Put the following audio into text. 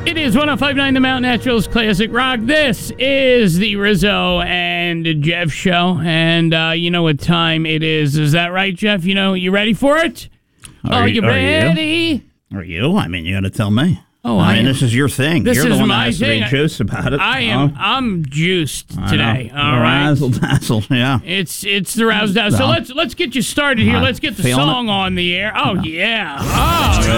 It is 105.9 The Mountain Naturals Classic Rock. This is the Rizzo and Jeff show. And you know what time it is. Is that right, Jeff? You know, you ready for it? Are you ready? Are you? I mean, you got to tell me. Oh, I mean, this is your thing. This You're is the one my that has thing. to be juiced about it. I'm juiced today. All right. Razzle dazzle, yeah. It's the Rouse Down. So let's get you started here. Let's get the Feeling song on the air. Oh, yeah. Oh,